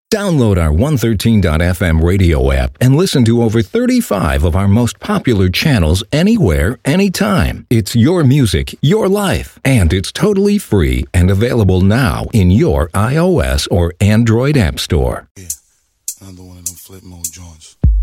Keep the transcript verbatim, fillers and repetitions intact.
Download our one thirteen dot f m radio app and listen to over thirty-five of our most popular channels anywhere, anytime. It's your music, your life, and it's totally free and available now in your iOS or Android app store. Yeah, another one of them flip mode joints.